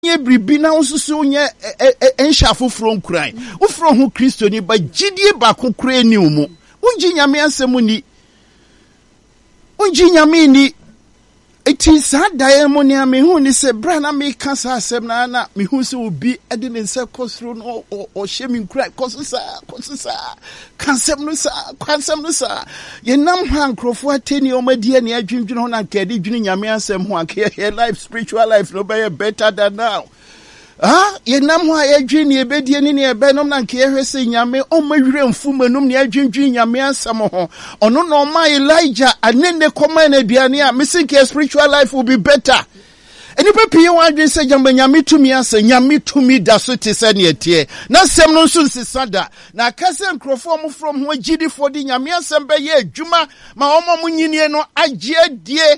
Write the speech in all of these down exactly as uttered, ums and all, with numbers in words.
Ye bribina ususu nye enshafo from crying. Ufro hu Kristo ni ba jidie ba kokure ni umu. Unji nyame asemu ni. Unji nyame ni. Eti sa daemo ni ame hu ni se bra na me kasa asem na na me hu se obi ede ne nse kosro no o shemi cry kosusa kosusa kansem no sa kansem no sa ye nam ha nkrofo ateni o madie ne adwindwene ho na nkade dwene nyame asem ho akye life spiritual life no be better than now. Ah, ye nam ho ayedwe ne ebedie ne ne ebe nom na nke ehwese nyame o mawire mfumanum ne adwindwi nyame asem ho ono no ma Elijah anene koma na aduane a mesinke spiritual life will be better. Eni pe pie wan adwen se jamba nyame tumi ase nyame tumi da so te se ne etie na sem no nso nsisada na akase nkrofo mo from ho gidi for di nyame asem be ye adwuma ma omo mo nyinie no agye adie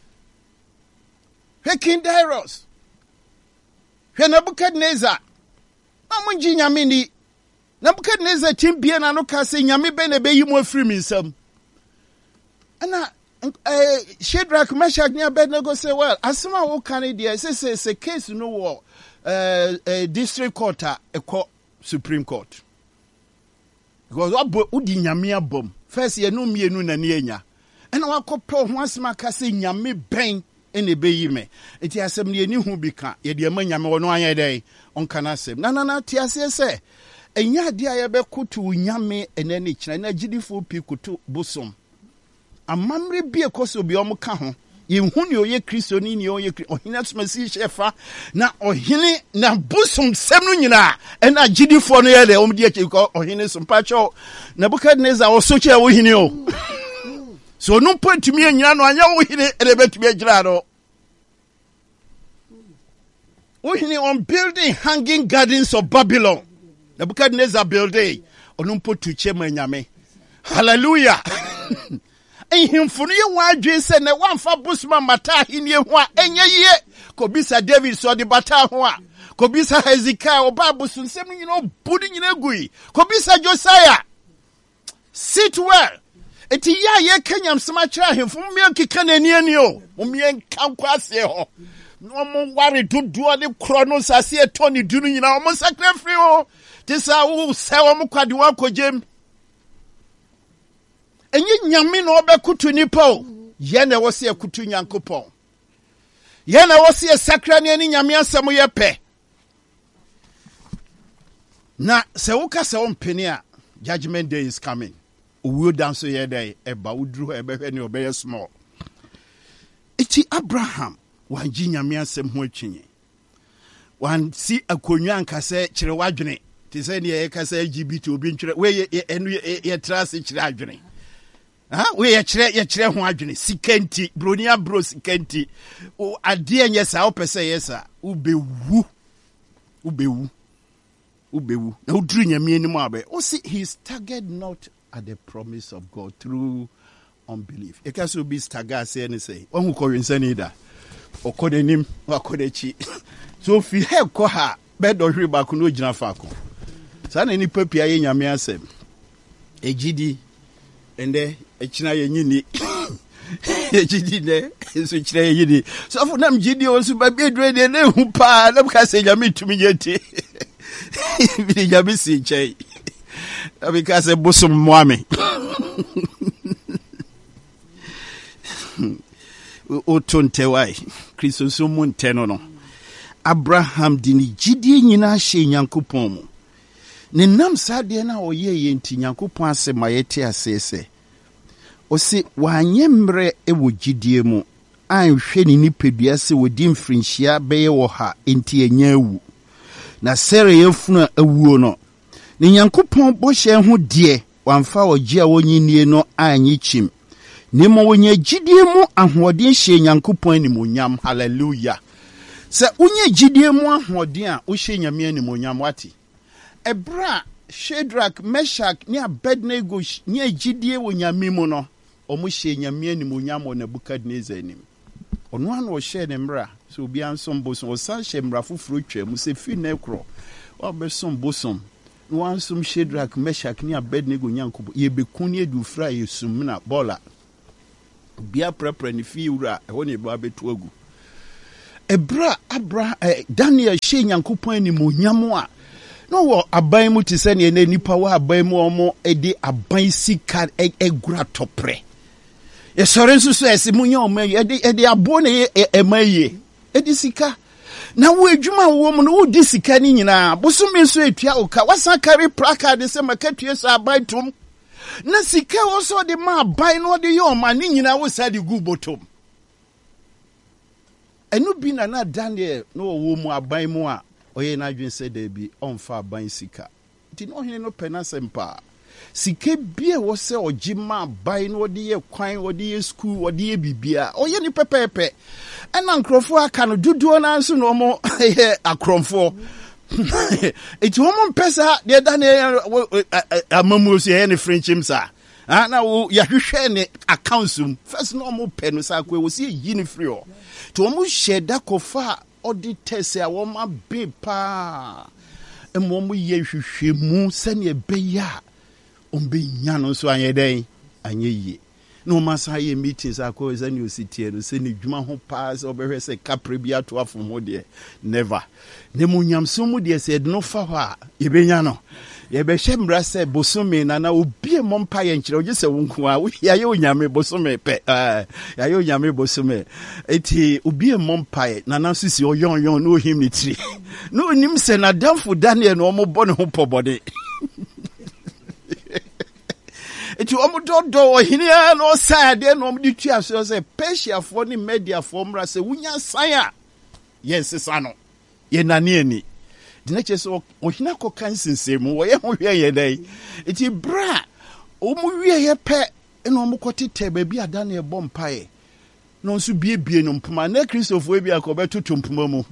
Hekin Dairos Hwe Nebukadnezar na mo ngi nyame ni Nebukadnezar timbie na no ka se nyame be na be yi mo afiri mi nsam ana uh, Shadrach, Meshach, and Abednego say, well, as soon as we can do, it's a case no war, uh, a district court, a court, Supreme Court. Because what udi nyamia bom first ye no me no na nienya, and wa kopo once maka say nyame ben ene be yime. Eti asem ne ni hu bi ka ye de ma nyame wono anya dey on kana asem. Na na na ti ase se enya de aye be kutu nyame ene ni kina na gidifo pi kutu bosom. Amamre bi ekoso bi omo ka ho ye hu ne oye Kristo ni ne oye ohina smasi shefa na ohine na busum sem no nyina e na gidifo no ye de omo de ko ohine so pacho Nebukadnezar osoche ohine o so no point mi nyina no anya ohine e de betumi agira no ohine on building hanging gardens of Babylon Nebukadnezar building onu potu chema nyame hallelujah. Ehimfunu ye wadwe se ne wamfa busman mata hinie ho a enye ye kobisa David so de bata ho a kobisa Hezekiah oba busun sem nyino budi nyina gui kobisa Josiah sit well eti ya ye kanyam sema kira ahimfunu me kika na ni ani o mo me nkankwase ho no mo ware dudu de kro no sase eto ni dunu nyina mo sakra free ho tisa wo se wo mo kwade wa kojem enye nyame no obekutu nipa o ye na wo se akutu nyankopon ye na wo se sakra ne ani nyame asem ye pe na se wo ka se wo mpeni a judgment day is coming owo dan so ye day eba udru ebe hwe ne obeye small iti Abraham wanji nyame asem ho atwinye wan si akonwa anka se kire wadwene ti se ne ye ka se L G B T obi ntwere we ye enu ye trase kire adwene. Ah, we ye kire ye kire ho adwene sikanti bronia bro sikanti o ade enye sa o pese yesa ubewu ubewu ubewu na udru nyame anim abe o see he staggered not at the promise of God through unbelief. E ka so be stagger say any say won ko winsani da okodenim wakodechi so fi he ko ha be do hwe ba ko no gina fa ko sa na ni papia ye nyame asem ejidi ende echina ye nyini ejidi ne so chira ye nyini so for nam jidi o so ba bi edre de ne hu pa na ka se nyame tumi yeti bi nyame si chei abi ka se busum moame o tonte wai Kristo so monte no no Abraham dini jidi nyina hye Nyankopon mu ne nam sade na oye ye nti Nyankopon ase mayete asese o se wanyemre e wo jidie mu anhwe ni nipadua se wodi mfrinhia beye wo ha enti enya awu na sere yefunu awuo no ne Nyankopon bohye ho de wamfa ogia wonyinie no anyi chim nemo wonya jidie mu ahoden hye Nyankopon animonyam hallelujah se unye jidie mu ahoden a wo hye nyame animonyam wati ebra Shadrach Meshach ni Abednego ni jidie wo nyame mu no omo hye nyame animonyam wo Nebukadnezar anim ono an wo hye ne mra so obi ansom bosom wo san hye mra foforo twa mu se fi na ekro wo be som bosom no ansom Shadrach Meshach ni Abednego Nyankopon ye bekun ni edu fra yesum na bola bia prepare ni fi wura e ho ne ba betu agu ebra abra eh, Daniel she Nyankopɔn ni monyam a no wo aban mu te se ne na nipa wa aban mu omo edi aban sika egura topre ye sore nso so ese munya omo edi edi abo ne emaye edi sika na wo adwuma wo mu no wo di sika ni nyina bosome nso etua oka wasa carry placard se makatue so aban tom na sika wo so de ma aban no de yo ma ni nyina wo sa de gu botom enu bi na na Daniel no wo mu aban mu a oye na adwen se da bi onfa aban sika ti no hene no pena sempa sika bi e wo se ogima aban no de ye kwan wo de ye school wo de ye bibia oye ni pepepe ena nkrofo aka no duduo na nso no mo ye akromfo eti wo mo pesa de Daniel amamu so ye ne frenchim sa ah na wo ya hwehwe ne accounts first no mo pe no sa kwa wo se yi ne free o to mo sheda kofa auditors a wo ma be pa emo mo ye hwehwe mu se ne be ya ombe nya no so anye den anye yi no masa ye meetings akọ ze ne ositie no se ne dwuma ho pa se obehwe se kapre bi ato afo ho de never ne mo nyamso mu de se de no fa ha ye be nya no ye be hye mra se bosome na na obi e mompa ye nkyere oje se wonku a ya ye onyame bosome pe eh ya ye onyame bosome eti obi e mompa ye na na sisi oyon yon no him ni tiri no nim se na damfo Daniel no mo bɔ ne ho pɔbɔde eti omudodo ohini no side no omdi tua so se Persia fo ni media fo mra se wunya san a yes sano ye nani ani de na cheso ohina ko kansinsem wo ye ho hwe ye dai eti bra omu wie ye pe no omukotete ba bi ada na e bom pae no nso biebie no mpoma na Christopher bi akobeto tompoma mu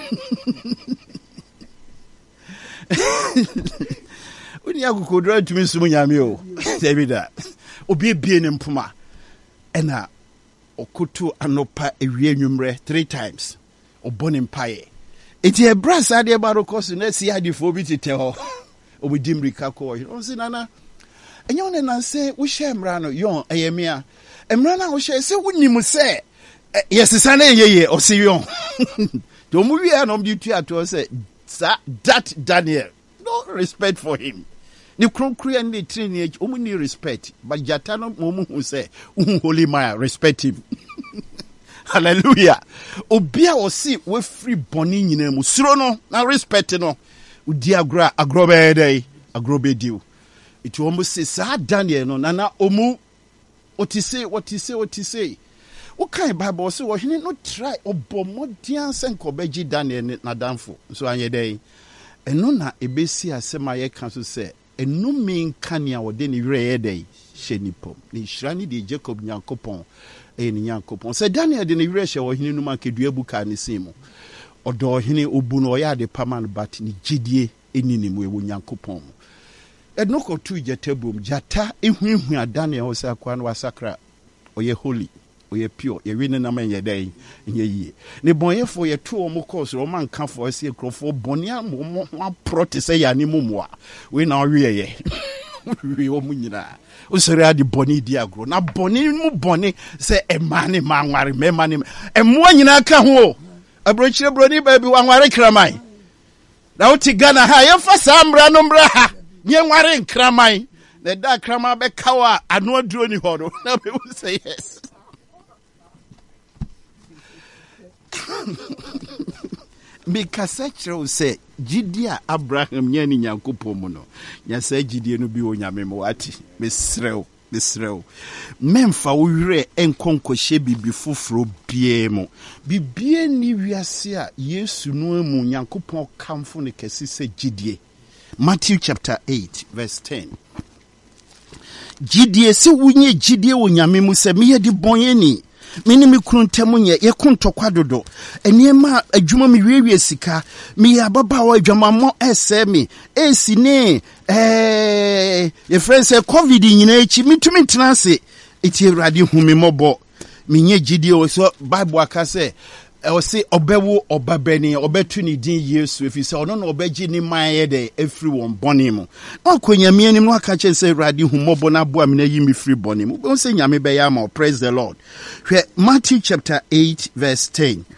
Uni akukodra tumi sumu nyame o Davida obi bie ne mpoma ena okoto anopa ewie nwumre three times obone mpae eti ebra sade barokosu na si adifo bi tete ho obidim rika ko o si nana enyo ne nanse wo hye mra no yon eyemia emra na wo hye se wonim se yesesa na yeye o si yon to mu wi na omdi tu ato se that Daniel no respect for him ni kronkru and the training omu ni respect but jata no omu hu say holy man respect him hallelujah obia o si we free boni nyina mu suro no na respect no udi agra agrobe dey agrobe diu it omu say sa Daniel no na omu otise otise otise o kan Bible say wo hene no try obomodian senko beji Daniel na danfo so anye dey eno na ebesi asema ye kan so say enu min kania wode ni were dey hyenipom ni hirani de Jacob Nyankopon e ni Nyankopon say Daniel de ni were hye wo hene no ma kedua buka ne simu odo hene obu no ya de paman bat ni gidie enini mu ewo Nyankopon edno ko tu jetabum jata ehuehu Daniel o say akwa no wasakra oye holy oye pure ye wini na man ye dey nye yi ne bonyefo ye to omo course o man kan for se krofo boni am ma proti se ya ni mumwa we na wie ye we o munyina o sere adi boni di agro na boni mu boni se e mane ma nware me mane e mo nyina ka ho abrochire broni ba bi wanware kraman na o ti Ghana ha ye fa samra no mra ha nye nware kraman na da kraman be kawa anu aduro ni ho no na be say yes Mikasa chiro se jidia Abraham nyani Nyankopon mu no nya sa jidie no bi onyame mo ati mesrew mesrew memfa wo were enkonkɔhye bibi foforo bie mu bibie ni wiase a Yesu no mu Nyankopon kamfo ne kesi se jidie Matthew chapter eight verse ten jidie se wunye jidie wo nyame mu se me yedi bonyeni mini mi kruntemu nye ye kuntokwa dodo eniema adwuma mi wiewie sika mi ababa wa adwama mo ese mi esi ne eh ye friend say covid nyina echi mitumi tenase eti Awurade hu mi mobo mi nye gidie o so Bible aka say e o say obewo obabani obetu ni din Yesu efi say ono na obeji ni maye de efri won boni mu akonya mi anim no aka che say Awurade hu mobo na boa mi na yi mi free boni mu bo say nyame be ya ma praise the Lord. Matthew chapter eight verse ten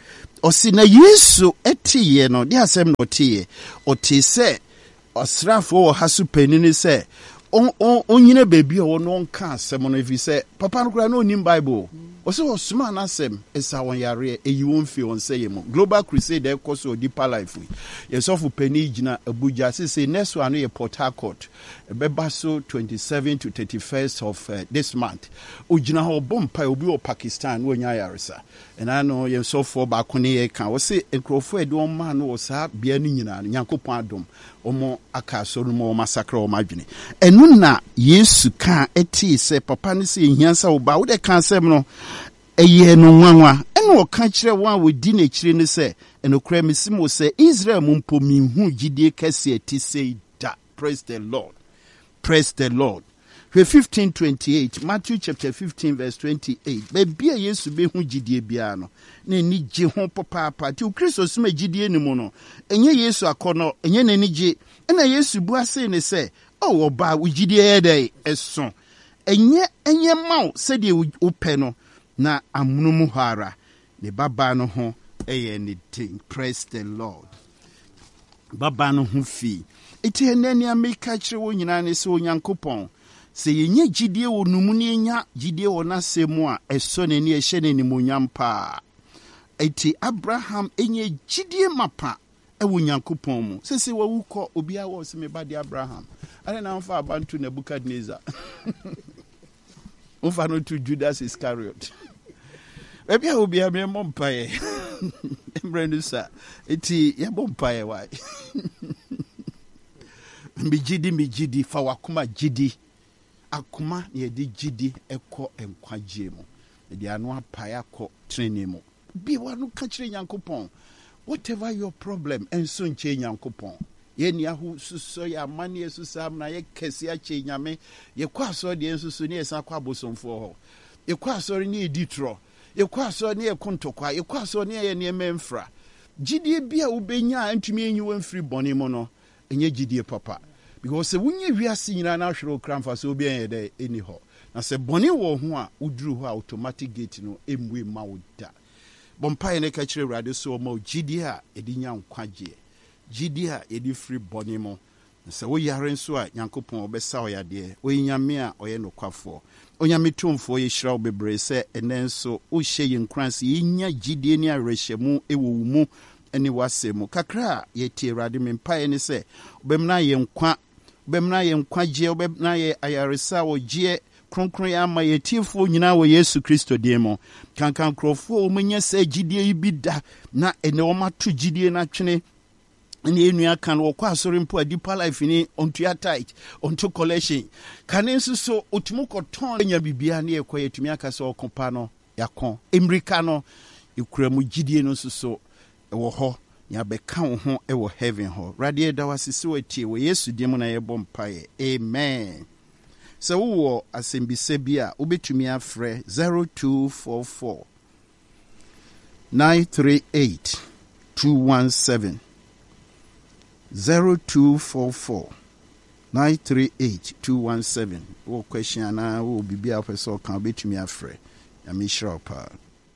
Osi na Yesu etiye no de asem no tiye. Oti se osrafo wo hasu penini se on on onyine baby o no nka asem no efi se papa no kura no nim Bible. Osi osuma na asem esa won yare eyi won fi on say mo. Global Crusade e koso deeper life. Yesofu peni gina Abuja say next one ye Port Harcourt. Ebeba so twenty-seventh to thirty-first of uh, this month. Ujina ho bompa obi o Pakistan wo nya yaresa. And I know Yesofu ba ko ne kan. Wo say enkrofo e do man wo sa bia ni nyina Nyankopon adom. Omo aka so no mo massacre o madwene. Enu na Yesu kan eti se papa ne se hiansa wo ba wo de kan sem no eye no nwanwa eno o kan kire wan we di na kire ne se eno kra mesimo se Israel mumpo minhu gidie kase eti sei da. Praise the Lord. Praise the Lord. fifteen twenty-eight, Matthew chapter fifteen verse twenty-eight. Baby Yesu be hu gidie bia no na ni gye ho papa ti Kristo sima gidie ni mu no enye Yesu akono enye na ni gye na Yesu bu ase ne se o oba wo gidie ye dai eso enye enye maw se de wo pe no na amunumu hara ne baba no ho eye ni thing. Praise the Lord. Baba no ho fi eti enani ameka kire wo nyina ne se Onyankopon se yenye gidie wo numu ne enya gidie wo na semu a eso ne ne ehye ne nimonyam pa eti Abraham enye gidie mapa e wo Nyankopon mu se se wo wuko obi a wo se me bade Abraham ale na mfa abantu Nebukadnezar mfa no to Judas Iscariot ebi a obi a me mompae emrenusa eti ye mompae why mi gidi mi gidi fa wakoma gidi akoma ye di gidi eko enkwagye mu de anu apae akọ training mu bi wanu ka kire Nyankopon whatever your problem enso nche Nyankopon ye ni ahu suso ya mane esusam na ye kese ache nyame ye kwa so de ensusu ne esa kwa bosomfo ho ye kwa so ne editro ye kwa so ne ekontokwa ye kwa so ne ye ne memfra gidie bia ubenya antumi enyi wamfiri bone mu no enye gidie papa because se wunye wiase nyina na hwere okramfa so obi en de eni ho na se bone wo ho a uduru ho automatic gate no emwe ma wo da bompa ne ka kire urade so ma gidie a edinya nkwagye gidie a edi free bone mu se wo yare nso a Nyankopon obesa oyade oyinyame a oye nokwafo onyame tumfo ye hira obebre se enenso wo hye yinkranse yinya gidie ni arehemu ewo mu eni wasemu kakra ye tie urade mempae ne se obemna ye nkwa obemna ye nkwagye obemna ye ayaresa wo gye kronkron ya ma ye tiefo nyina wo Yesu Kristo demo kankan krofo omunya se gidie ibida na ene o mato gidie na twene ni enu aka no kwa asori mpo deeper life ni onto tight onto collection kanenso so otumu koton nya bibia na ekwa yetumi aka so okopa no yakon emrika no ekuramu gidie no so ewo ho ya beka wo ho ewo heaven ho radie da wasisi watie wo Yesu diem na yebo mpae amen. So wo asembise bia obetumi afre zero two four four nine three eight two one seven zero two four four nine three eight two one seven. Wo question na wo bibia person kan betumi afre ya mi shira pa.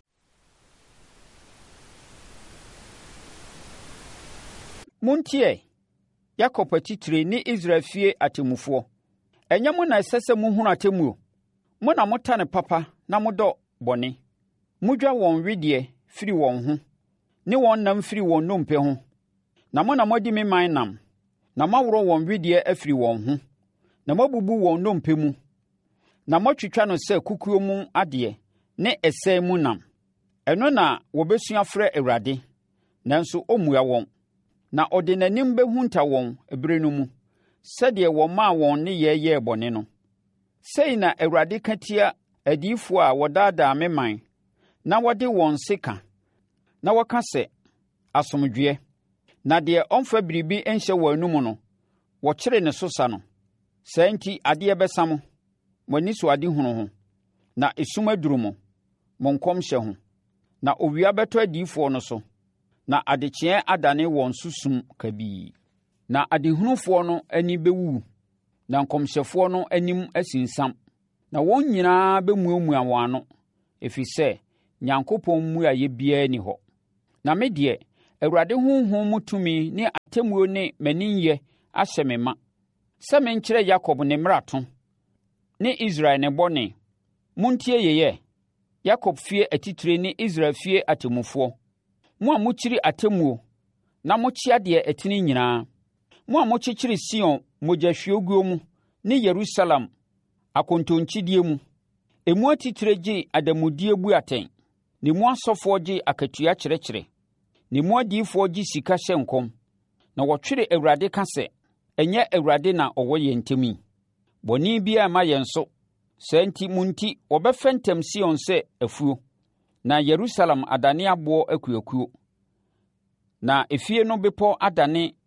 Muntie Yakob atitire ni Israel fie atemufo enye mo na sese mu hunu atemu mo na motane papa na modo bone mudwa won wedie firi won ho ne won nam firi won nompe ho na mo na modi me man nam na maworo won wedie afiri won ho na mabubu won nompe mu na motwetwa no se kukuo mu ade ne ese mu nam eno na wobesua frɛ Awurade nanso omua won na ode nanim behunta won ebere no mu sɛdeɛ wɔmaa wɔn ne yɛyɛ bɔne no sei na Awurade katia adiyifo a wɔdaadaa me man na wɔde wɔn seka na wɔka sɛ asomdwoe na deɛ ɔmfa biribi nhyɛ wɔn anum no wɔkyere ne so sa no saa nti adeɛ bɛsa mo mo ani so ade hunu ho na esum aduru mo mo nkɔm hyɛ ho na owia bɛtɔ adiyifo no so na adekyeɛ adane wɔn susum kabii na adehunufoɔ no ani bɛwu na nkɔmhyɛfoɔ no anim asinsam na wɔn nyinaa bɛmuamua wɔn ano ɛfiri sɛ Nyankopɔn mmuayɛ biara ni hɔ Na me deɛ, Awurade honhom mu tumi ne atemmuo ne m'aninyɛ ahyɛ me ma, sɛ menkyerɛ Yakob ne mmarato ne Israel ne bɔne. Montie yeiɛ, Yakob fie atitire ne Israel fie atemmufoɔ, mo a mokyiri atemmuo na mokyea deɛ ɛtene nyinaa, mo a mokyekyere Sion mogyahwieguo mu ne Yerusalem akontonkyidie mu. Emu atitire gye adanmudie bu atɛn, ne mu asɔfoɔ gye akatua kyerɛkyerɛ, ne mu adiyifoɔ gye sika hyɛ nkɔm, na wɔtwere Awurade ka sɛ, ɛnyɛ Awurade na ɔwɔ yɛn ntam yi. Bɔne biara mma yɛn so, saa enti mo nti wɔbɛfɛntɛm Sion sɛ afuo, na Yerusalem adane aboɔ akuakuo. Na efie no bepɔ adane